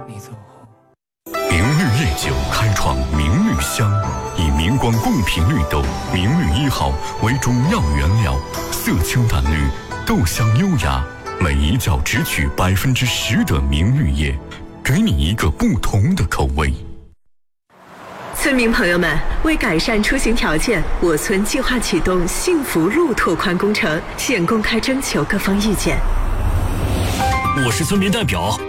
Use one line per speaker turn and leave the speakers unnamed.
明绿夜酒开创明绿香，以明光贡品绿豆明绿1号为主要原料，色清淡绿，豆香优雅，每一窖只取10%的明绿叶，给你一个不同的口味。
村民朋友们，为改善出行条件，我村计划启动幸福路拓宽工程，现公开征求各方意见。
我是村民代表，